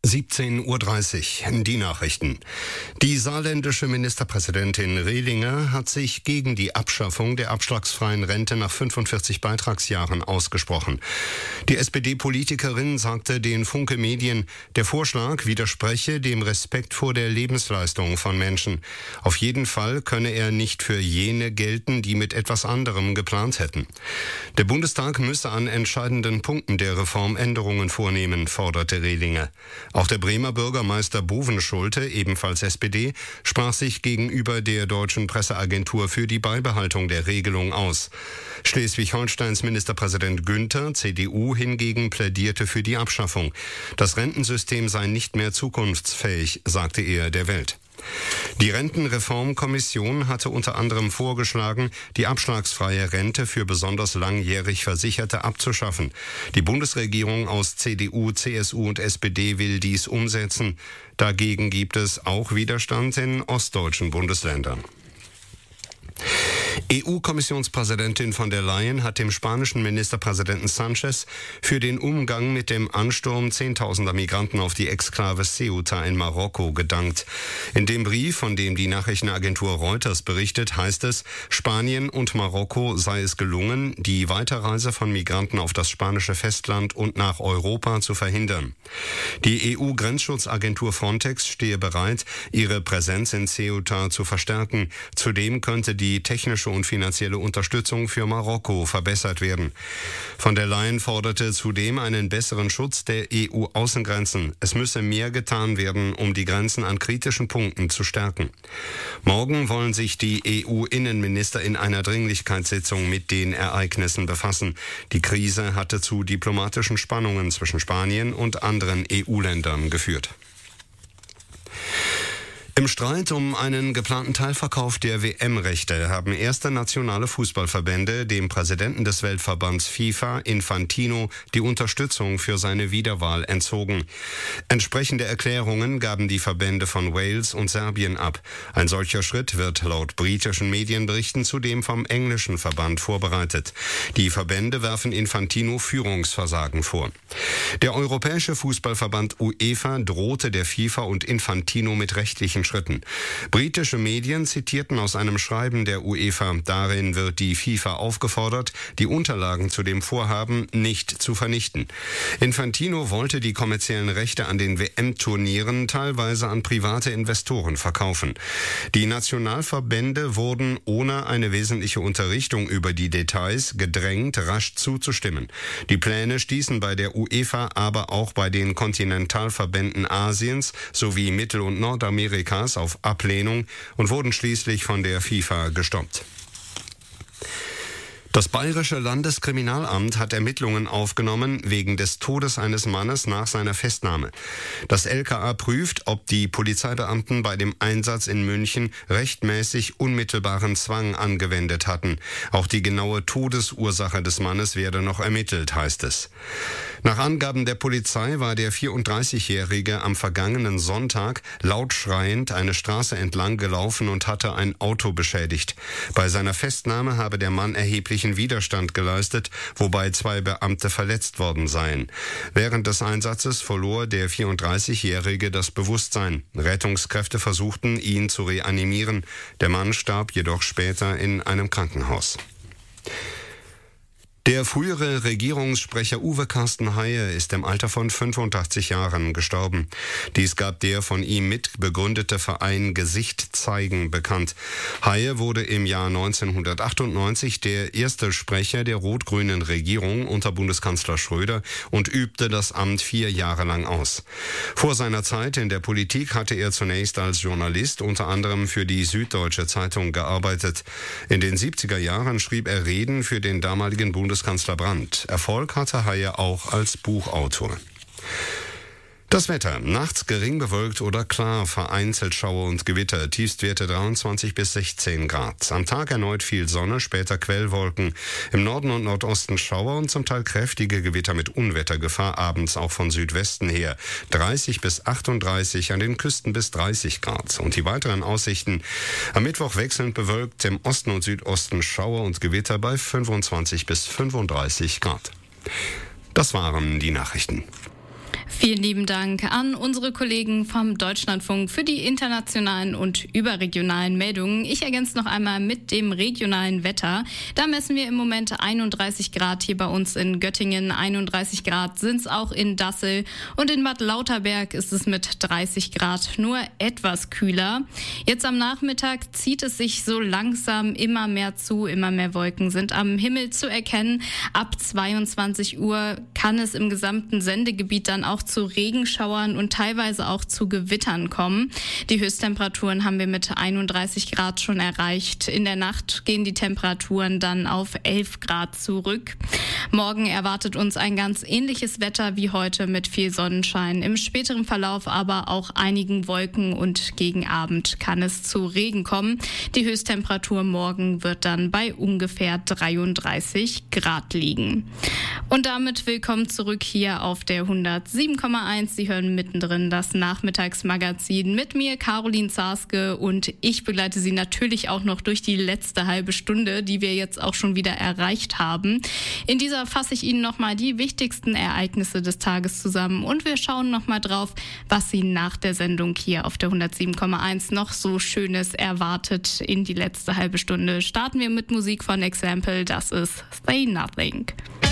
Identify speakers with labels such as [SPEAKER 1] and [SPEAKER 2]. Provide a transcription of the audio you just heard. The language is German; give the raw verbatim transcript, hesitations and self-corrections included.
[SPEAKER 1] siebzehn Uhr dreißig, die Nachrichten. Die saarländische Ministerpräsidentin Rehlinger hat sich gegen die Abschaffung der abschlagsfreien Rente nach fünfundvierzig Beitragsjahren ausgesprochen. Die S P D-Politikerin sagte den Funke Medien, der Vorschlag widerspreche dem Respekt vor der Lebensleistung von Menschen. Auf jeden Fall könne er nicht für jene gelten, die mit etwas anderem geplant hätten. Der Bundestag müsse an entscheidenden Punkten der Reform Änderungen vornehmen, forderte Rehlinger. Auch der Bremer Bürgermeister Bovenschulte, ebenfalls S P D, sprach sich gegenüber der deutschen Presseagentur für die Beibehaltung der Regelung aus. Schleswig-Holsteins Ministerpräsident Günther, C D U, hingegen plädierte für die Abschaffung. Das Rentensystem sei nicht mehr zukunftsfähig, sagte er der Welt. Die Rentenreformkommission hatte unter anderem vorgeschlagen, die abschlagsfreie Rente für besonders langjährig Versicherte abzuschaffen. Die Bundesregierung aus C D U, C S U und S P D will dies umsetzen. Dagegen gibt es auch Widerstand in ostdeutschen Bundesländern. E U-Kommissionspräsidentin von der Leyen hat dem spanischen Ministerpräsidenten Sánchez für den Umgang mit dem Ansturm zehntausender Migranten auf die Exklave Ceuta in Marokko gedankt. In dem Brief, von dem die Nachrichtenagentur Reuters berichtet, heißt es, Spanien und Marokko sei es gelungen, die Weiterreise von Migranten auf das spanische Festland und nach Europa zu verhindern. Die E U-Grenzschutzagentur Frontex stehe bereit, ihre Präsenz in Ceuta zu verstärken. Zudem könnte die technische und finanzielle Unterstützung für Marokko verbessert werden. Von der Leyen forderte zudem einen besseren Schutz der E U-Außengrenzen. Es müsse mehr getan werden, um die Grenzen an kritischen Punkten zu stärken. Morgen wollen sich die E U-Innenminister in einer Dringlichkeitssitzung mit den Ereignissen befassen. Die Krise hatte zu diplomatischen Spannungen zwischen Spanien und anderen E U-Ländern geführt. Im Streit um einen geplanten Teilverkauf der W M-Rechte haben erste nationale Fußballverbände dem Präsidenten des Weltverbands FIFA, Infantino, die Unterstützung für seine Wiederwahl entzogen. Entsprechende Erklärungen gaben die Verbände von Wales und Serbien ab. Ein solcher Schritt wird laut britischen Medienberichten zudem vom englischen Verband vorbereitet. Die Verbände werfen Infantino Führungsversagen vor. Der Europäische Fußballverband UEFA drohte der FIFA und Infantino mit rechtlichen Schritten. Britische Medien zitierten aus einem Schreiben der UEFA. Darin wird die FIFA aufgefordert, die Unterlagen zu dem Vorhaben nicht zu vernichten. Infantino wollte die kommerziellen Rechte an den W M-Turnieren teilweise an private Investoren verkaufen. Die Nationalverbände wurden ohne eine wesentliche Unterrichtung über die Details gedrängt, rasch zuzustimmen. Die Pläne stießen bei der UEFA, aber auch bei den Kontinentalverbänden Asiens sowie Mittel- und Nordamerikas auf Ablehnung und wurden schließlich von der FIFA gestoppt. Das Bayerische Landeskriminalamt hat Ermittlungen aufgenommen wegen des Todes eines Mannes nach seiner Festnahme. Das L K A prüft, ob die Polizeibeamten bei dem Einsatz in München rechtmäßig unmittelbaren Zwang angewendet hatten. Auch die genaue Todesursache des Mannes werde noch ermittelt, heißt es. Nach Angaben der Polizei war der vierunddreißigjährige am vergangenen Sonntag laut schreiend eine Straße entlang gelaufen und hatte ein Auto beschädigt. Bei seiner Festnahme habe der Mann erheblichen Widerstand geleistet, wobei zwei Beamte verletzt worden seien. Während des Einsatzes verlor der vierunddreißigjährige das Bewusstsein. Rettungskräfte versuchten, ihn zu reanimieren. Der Mann starb jedoch später in einem Krankenhaus. Der frühere Regierungssprecher Uwe Carsten Haye ist im Alter von fünfundachtzig Jahren gestorben. Dies gab der von ihm mitbegründete Verein Gesicht zeigen bekannt. Haye wurde im Jahr neunzehnhundertachtundneunzig der erste Sprecher der rot-grünen Regierung unter Bundeskanzler Schröder und übte das Amt vier Jahre lang aus. Vor seiner Zeit in der Politik hatte er zunächst als Journalist unter anderem für die Süddeutsche Zeitung gearbeitet. In den siebziger Jahren schrieb er Reden für den damaligen Bundeskanzler Bundeskanzler Brandt. Erfolg hatte Haye auch als Buchautor. Das Wetter. Nachts gering bewölkt oder klar, vereinzelt Schauer und Gewitter. Tiefstwerte dreiundzwanzig bis sechzehn Grad. Am Tag erneut viel Sonne, später Quellwolken. Im Norden und Nordosten Schauer und zum Teil kräftige Gewitter mit Unwettergefahr. Abends auch von Südwesten her. dreißig bis achtunddreißig, an den Küsten bis dreißig Grad. Und die weiteren Aussichten. Am Mittwoch wechselnd bewölkt, im Osten und Südosten Schauer und Gewitter bei fünfundzwanzig bis fünfunddreißig Grad. Das waren die Nachrichten.
[SPEAKER 2] Vielen lieben Dank an unsere Kollegen vom Deutschlandfunk für die internationalen und überregionalen Meldungen. Ich ergänze noch einmal mit dem regionalen Wetter. Da messen wir im Moment einunddreißig Grad hier bei uns in Göttingen. einunddreißig Grad sind es auch in Dassel. Und in Bad Lauterberg ist es mit dreißig Grad nur etwas kühler. Jetzt am Nachmittag zieht es sich so langsam immer mehr zu. Immer mehr Wolken sind am Himmel zu erkennen. Ab zweiundzwanzig Uhr kann es im gesamten Sendegebiet dann auch zu Regenschauern und teilweise auch zu Gewittern kommen. Die Höchsttemperaturen haben wir mit einunddreißig Grad schon erreicht. In der Nacht gehen die Temperaturen dann auf elf Grad zurück. Morgen erwartet uns ein ganz ähnliches Wetter wie heute mit viel Sonnenschein. Im späteren Verlauf aber auch einigen Wolken und gegen Abend kann es zu Regen kommen. Die Höchsttemperatur morgen wird dann bei ungefähr dreiunddreißig Grad liegen. Und damit willkommen zurück hier auf der hundertsieben Komma eins. Sie hören mittendrin das Nachmittagsmagazin mit mir, Caroline Zarske, und ich begleite Sie natürlich auch noch durch die letzte halbe Stunde, die wir jetzt auch schon wieder erreicht haben. In dieser fasse ich Ihnen nochmal die wichtigsten Ereignisse des Tages zusammen und wir schauen nochmal drauf, was Sie nach der Sendung hier auf der hundertsieben Komma eins noch so Schönes erwartet in die letzte halbe Stunde. Starten wir mit Musik von Example, das ist Say Nothing.